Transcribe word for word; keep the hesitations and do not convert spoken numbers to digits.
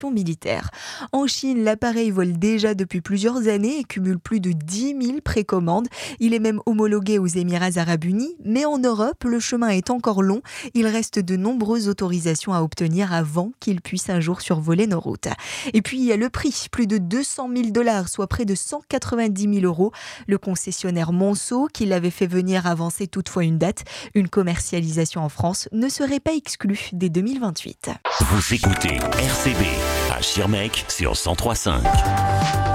militaire. En Chine, l'appareil vole déjà depuis plusieurs années et cumule plus de dix mille précommandes. Il est même homologué aux Émirats arabes unis, mais en Europe, le chemin est encore long. Il reste de nombreuses autorisations à obtenir avant qu'il puisse un jour survoler nos routes. Et puis, il y a le prix, plus de deux cent mille dollars, soit près de cent quatre-vingt-dix mille euros. Le concessionnaire Monceau, qui l'avait fait venir, avancer toutefois une date. Une commercialisation en France ne serait pas exclue dès deux mille vingt-huit. Vous écoutez R C B à Schirmeck sur cent trois virgule cinq.